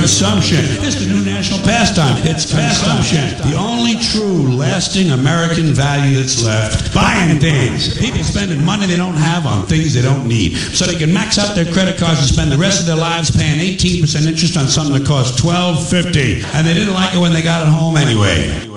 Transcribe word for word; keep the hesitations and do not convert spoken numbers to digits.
Consumption. It's the new national pastime. It's consumption. The only true, lasting American value that's left. Buying things. People spending money they don't have on things they don't need. So they can max out their credit cards and spend the rest of their lives paying eighteen percent interest on something that costs twelve fifty. And they didn't like it when they got it home anyway.